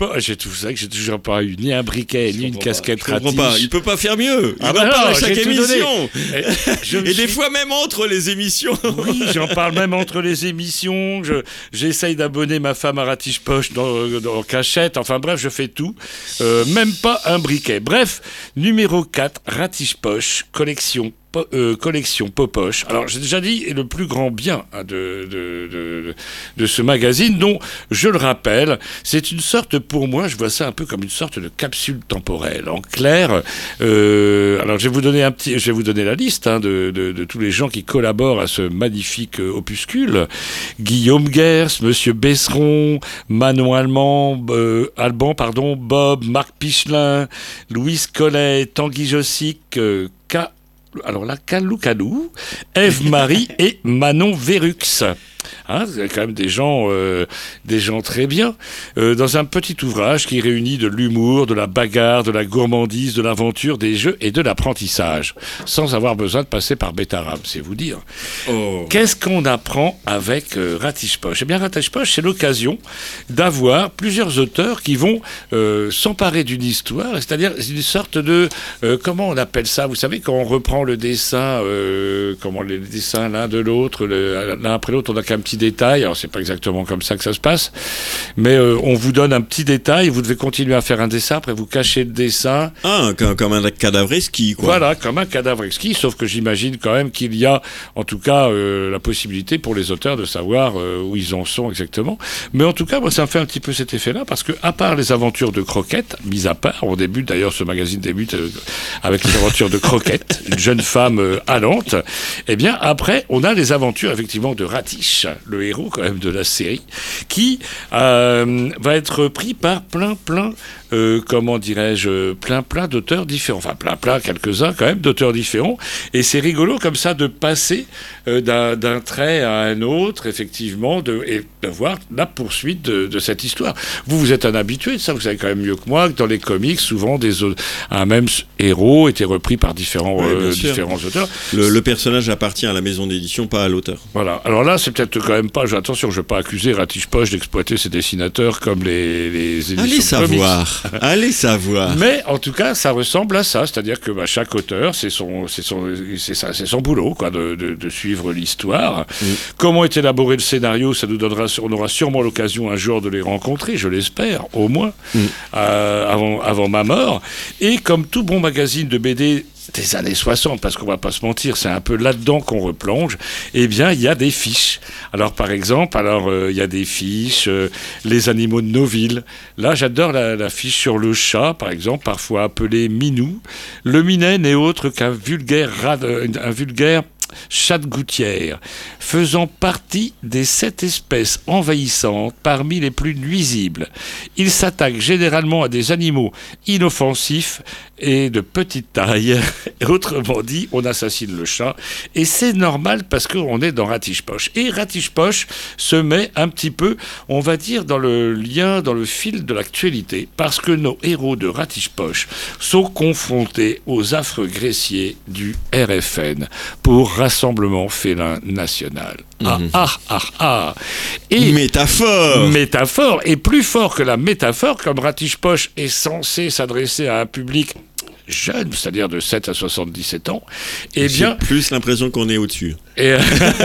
pas. J'ai toujours pas eu ni un briquet, ni une casquette Ratiche. Je comprends pas. Il peut pas faire mieux. Il en parle à chaque émission. Et des fois même entre les émissions. Oui, j'en parle même entre les émissions. J'essaye d'abonner ma femme à Ratiche Poche en cachette. Enfin bref, je fais tout. Même pas un briquet. Bref, numéro 4, Ratiche Poche, collection Popoche. Alors, j'ai déjà dit le plus grand bien de ce magazine, dont, je le rappelle, c'est une sorte, pour moi, je vois ça un peu comme une sorte de capsule temporelle. En clair, alors je vais vous donner la liste de tous les gens qui collaborent à ce magnifique opuscule. Guillaume Gers, Monsieur Besseron, Manon Alban, Bob, Marc Pichelin, Louise Collet, Tanguy Jossic, Kalou, Ève-Marie et Manon Verux. C'est quand même des gens très bien, dans un petit ouvrage qui réunit de l'humour, de la bagarre, de la gourmandise, de l'aventure, des jeux et de l'apprentissage, sans avoir besoin de passer par Bétarame, c'est vous dire. Oh. Qu'est-ce qu'on apprend avec Ratiche Poche ? Eh bien, Ratiche Poche, c'est l'occasion d'avoir plusieurs auteurs qui vont s'emparer d'une histoire, c'est-à-dire une sorte de... comment on appelle ça ? Vous savez, quand on reprend le dessin, les dessins l'un de l'autre, l'un après l'autre, on a qu'un petit détail, alors c'est pas exactement comme ça que ça se passe, mais on vous donne un petit détail, vous devez continuer à faire un dessin, après vous cachez le dessin. Comme un cadavre exquis, quoi. Voilà, comme un cadavre exquis, sauf que j'imagine quand même qu'il y a, en tout cas, la possibilité pour les auteurs de savoir où ils en sont exactement. Mais en tout cas, moi, ça me fait un petit peu cet effet-là, parce que, à part les aventures de Croquette, mis à part, on débute, d'ailleurs, ce magazine débute avec les aventures de Croquette, une jeune femme allante, eh bien, après, on a les aventures, effectivement, de Ratiche, le héros quand même de la série, qui va être pris par plein d'auteurs différents, enfin quelques-uns quand même d'auteurs différents, et c'est rigolo comme ça de passer d'un trait à un autre, effectivement, et de voir la poursuite de cette histoire. Vous êtes un habitué de ça, vous savez quand même mieux que moi que dans les comics, souvent un même héros était repris par différents auteurs. Le personnage appartient à la maison d'édition, pas à l'auteur. Voilà, alors là c'est peut-être quand même pas, attention, je ne vais pas accuser Ratiche Poche d'exploiter ses dessinateurs comme les éditions Allez savoir. Mais en tout cas, ça ressemble à ça, c'est-à-dire que chaque auteur, c'est son boulot, quoi, de suivre l'histoire. Comment est élaboré le scénario, on aura sûrement l'occasion un jour de les rencontrer, je l'espère, au moins, avant ma mort. Et comme tout bon magazine de BD des années 60, parce qu'on va pas se mentir, c'est un peu là-dedans qu'on replonge, eh bien, il y a des fiches. Alors, par exemple, il y a des fiches, les animaux de nos villes. Là, j'adore la fiche sur le chat, par exemple, parfois appelé Minou. Le minet n'est autre qu'un vulgaire chat de gouttière, faisant partie des 7 espèces envahissantes parmi les plus nuisibles. Il s'attaque généralement à des animaux inoffensifs et de petite taille. Autrement dit, on assassine le chat. Et c'est normal parce qu'on est dans Ratiche Poche. Et Ratiche Poche se met un petit peu, on va dire, dans le fil de l'actualité. Parce que nos héros de Ratiche Poche sont confrontés aux affreux graissiers du RFN pour Rassemblement Félin National. Et métaphore, et plus fort que la métaphore, comme Ratiche Poche est censé s'adresser à un public jeune, c'est-à-dire de 7 à 77 ans, eh bien... J'ai plus l'impression qu'on est au-dessus. Eh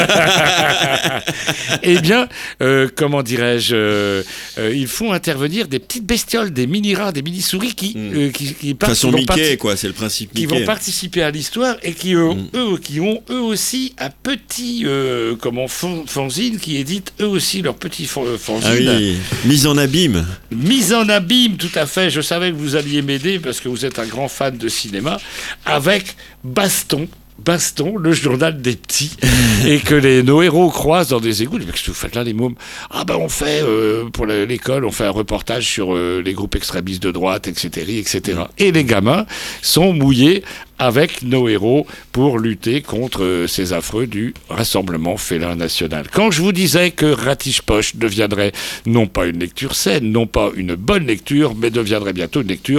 bien, comment dirais-je, ils font intervenir des petites bestioles, des mini-rats, des mini-souris qui façon Mickey, quoi, c'est le principe Mickey. Qui vont participer à l'histoire et qui ont eux aussi un petit fanzine qui édite eux aussi leur petit fanzine. Ah oui, mise en abîme. Mise en abîme, tout à fait. Je savais que vous alliez m'aider parce que vous êtes un grand fan de cinéma, avec Baston, le journal des petits, et que nos héros croisent dans des égouts. Mais qu'est-ce que vous faites là, les mômes ? On fait, pour l'école, on fait un reportage sur les groupes extrémistes de droite, etc. Et les gamins sont mouillés avec nos héros pour lutter contre ces affreux du Rassemblement Félin National. Quand je vous disais que Ratiche Poche deviendrait non pas une lecture saine, non pas une bonne lecture, mais deviendrait bientôt une lecture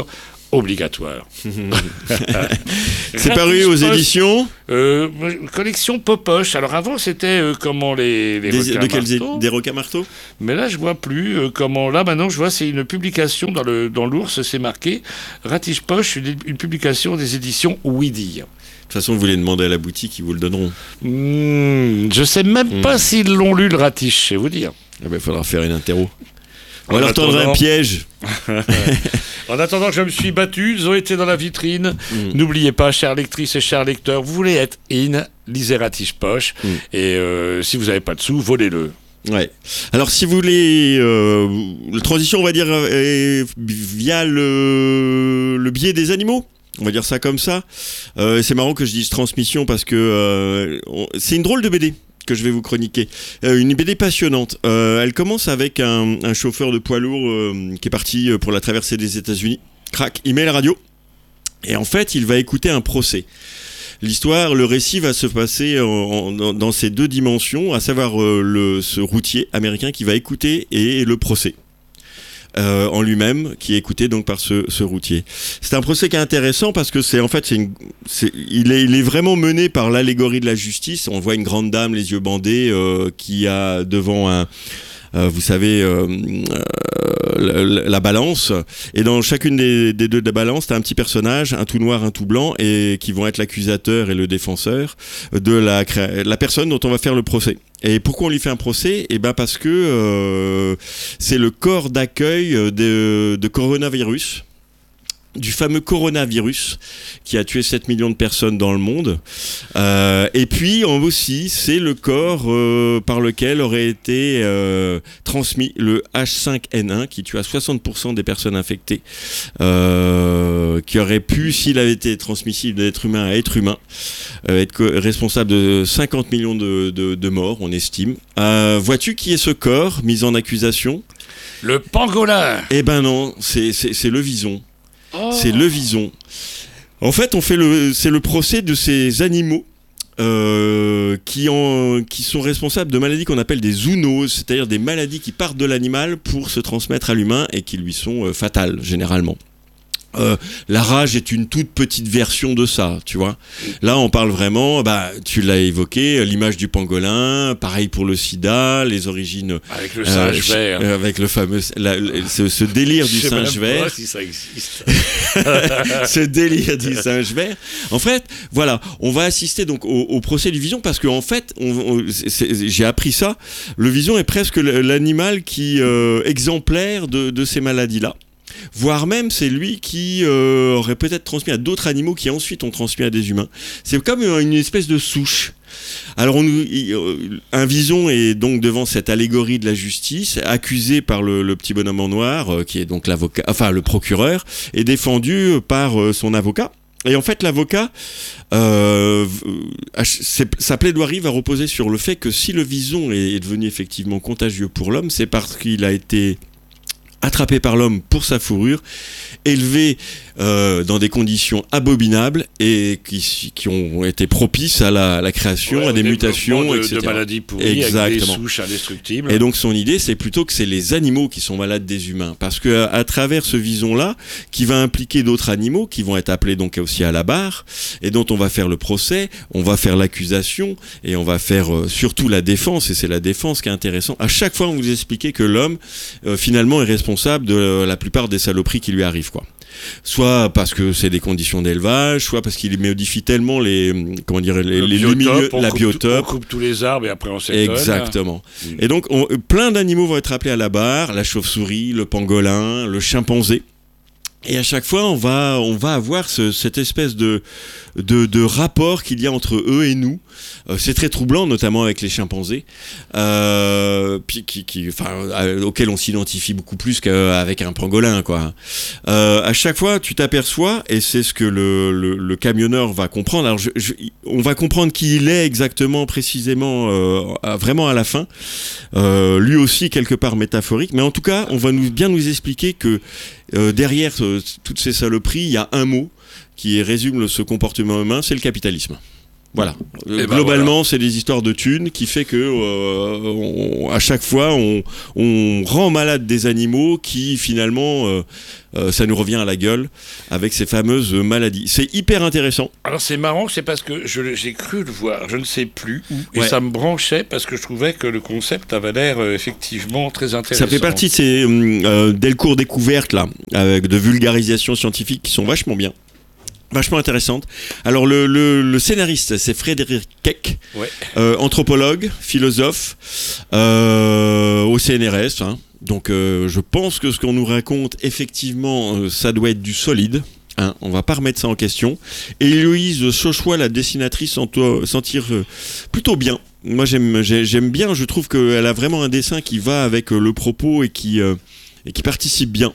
obligatoire. C'est paru aux éditions collection Popoche. Alors avant c'était comment les requins-marteaux. Des requins-marteaux. Mais là je vois plus comment. Là maintenant je vois c'est une publication dans l'ours, c'est marqué Ratiche Poche, une publication des éditions Ouidi. De toute façon, vous les demandez à la boutique, ils vous le donneront. Je sais même pas s'ils l'ont lu le Ratiche, je vais vous dire. Il faudra faire une interro. On va leur tendre un piège. En attendant, je me suis battu, ils ont été dans la vitrine. N'oubliez pas, chères lectrices et chers lecteurs, vous voulez être lisez Ratiche Poche. Et si vous n'avez pas de sous, volez-le. Ouais. Alors, si vous voulez, la transition, on va dire, via le biais des animaux. On va dire ça comme ça. C'est marrant que je dise transmission parce que c'est une drôle de BD que je vais vous chroniquer. Une BD passionnante. Elle commence avec un chauffeur de poids lourd qui est parti pour la traversée des États-Unis. Crac, il met la radio. Et en fait, il va écouter un procès. L'histoire, le récit va se passer dans ces deux dimensions, à savoir ce routier américain qui va écouter et le procès. En lui-même, qui est écouté donc par ce routier. C'est un procès qui est intéressant parce que il est vraiment mené par l'allégorie de la justice. On voit une grande dame, les yeux bandés, qui a devant vous savez, la balance. Et dans chacune des deux balances, t'as un petit personnage, un tout noir, un tout blanc, et qui vont être l'accusateur et le défenseur de la personne dont on va faire le procès. Et pourquoi on lui fait un procès ? Eh ben parce que c'est le corps d'accueil de coronavirus. Du fameux coronavirus qui a tué 7 millions de personnes dans le monde. Et puis aussi, c'est le corps par lequel aurait été transmis le H5N1 qui tue à 60% des personnes infectées, qui aurait pu, s'il avait été transmissible d'être humain à être humain, être responsable de 50 millions de morts, on estime. Vois-tu qui est ce corps mis en accusation ? Le pangolin. Eh ben non, c'est le vison. Oh. C'est le vison. En fait, c'est le procès de ces animaux qui sont responsables de maladies qu'on appelle des zoonoses, c'est-à-dire des maladies qui partent de l'animal pour se transmettre à l'humain et qui lui sont fatales, généralement. La rage est une toute petite version de ça, tu vois. Là, on parle vraiment, tu l'as évoqué, l'image du pangolin, pareil pour le sida, les origines... Avec le singe vert. Avec le fameux... ce délire du singe vert. Je sais même pas si ça existe. Ce délire du singe vert. En fait, voilà, on va assister donc au procès du vison parce qu'en fait, j'ai appris ça, le vison est presque l'animal qui exemplaire de ces maladies-là. Voire même c'est lui qui aurait peut-être transmis à d'autres animaux qui ensuite ont transmis à des humains. C'est comme une espèce de souche. Alors un vison est donc devant cette allégorie de la justice, accusé par le petit bonhomme en noir, qui est donc l'avocat, enfin le procureur, et défendu par son avocat. Et en fait, l'avocat, sa plaidoirie va reposer sur le fait que si le vison est devenu effectivement contagieux pour l'homme, c'est parce qu'il a été attrapé par l'homme pour sa fourrure, élevé dans des conditions abominables et qui ont été propices à la création, à des mutations, etc. De maladies pourries, avec des souches indestructibles. Et donc son idée, c'est plutôt que c'est les animaux qui sont malades des humains. Parce que à travers ce vison-là, qui va impliquer d'autres animaux, qui vont être appelés donc aussi à la barre, et dont on va faire le procès, on va faire l'accusation, et on va faire surtout la défense, et c'est la défense qui est intéressante. À chaque fois, on vous expliquait que l'homme, finalement, est responsable de la plupart des saloperies qui lui arrivent, quoi. Soit parce que c'est des conditions d'élevage, soit parce qu'il modifie tellement les milieux, la biotope. On coupe tous les arbres et après on s'étonne. Exactement. Et donc, plein d'animaux vont être appelés à la barre, la chauve-souris, le pangolin, le chimpanzé. Et à chaque fois, on va avoir cette espèce de rapport qu'il y a entre eux et nous. C'est très troublant, notamment avec les chimpanzés, auxquels on s'identifie beaucoup plus qu'avec un pangolin, quoi. À chaque fois, tu t'aperçois, et c'est ce que le camionneur va comprendre. Alors, on va comprendre qui il est exactement, précisément, vraiment à la fin. Lui aussi, quelque part métaphorique. Mais en tout cas, on va bien nous expliquer que derrière toutes ces saloperies, il y a un mot qui résume ce comportement humain, c'est le capitalisme. Voilà. ben Globalement, c'est des histoires de thunes qui fait que à chaque fois, on rend malade des animaux qui finalement, ça nous revient à la gueule avec ces fameuses maladies. C'est hyper intéressant. Alors c'est marrant, c'est parce que j'ai cru le voir, je ne sais plus où, et Ouais. ça me branchait parce que je trouvais que le concept avait l'air effectivement très intéressant. Ça fait partie de ces Delcourt découvertes là, avec de vulgarisation scientifique qui sont vachement bien. Vachement intéressante. Alors le scénariste, c'est Frédéric Keck, Ouais. anthropologue, philosophe, au CNRS. Hein. Donc je pense que ce qu'on nous raconte, effectivement, ça doit être du solide. Hein. On va pas remettre ça en question. Et Héloïse Chauchois, la dessinatrice, s'en tire plutôt bien. Moi j'aime bien, je trouve qu'elle a vraiment un dessin qui va avec le propos et qui participe bien.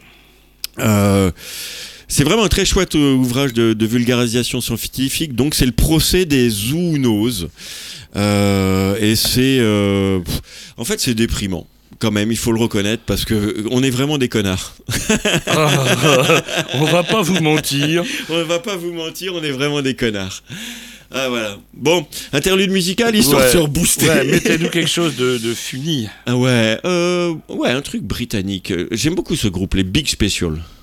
C'est vraiment un très chouette ouvrage de vulgarisation scientifique. Donc c'est le procès des zoonoses. Et c'est... en fait c'est déprimant. Quand même, il faut le reconnaître parce que on est vraiment des connards. On va pas vous mentir. On va pas vous mentir, on est vraiment des connards. Ah voilà. Bon, interlude musical, histoire de se rebooster. Ouais, mettez-nous quelque chose de funi. Ah ouais, un truc britannique. J'aime beaucoup ce groupe, les Big Special.